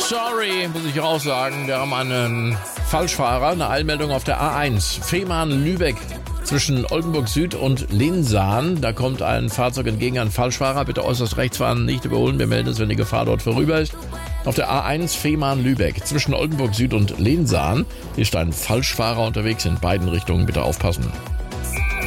Sorry, muss ich auch sagen. Wir haben einen Falschfahrer, eine Eilmeldung auf der A1. Fehmarn-Lübeck zwischen Oldenburg Süd und Linsahn. Da kommt ein Fahrzeug entgegen, ein Falschfahrer. Bitte äußerst rechts fahren, nicht überholen. Wir melden es, wenn die Gefahr dort vorüber ist. Auf der A1 Fehmarn-Lübeck zwischen Oldenburg Süd und Linsahn ist ein Falschfahrer unterwegs in beiden Richtungen. Bitte aufpassen.